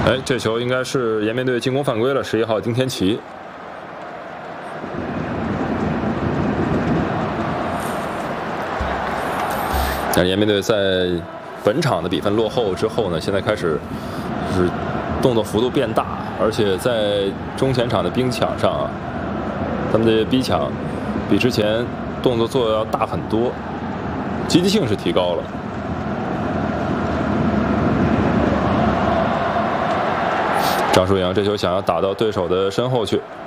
哎，这球应该是延边队进攻犯规了，11号丁天琪。那延边队在本场的比分落后之后呢，现在开始就是动作幅度变大，而且在中前场的兵抢上啊，他们的逼抢比之前动作做的要大很多，积极性是提高了。张舒阳这球想要打到对手的身后去，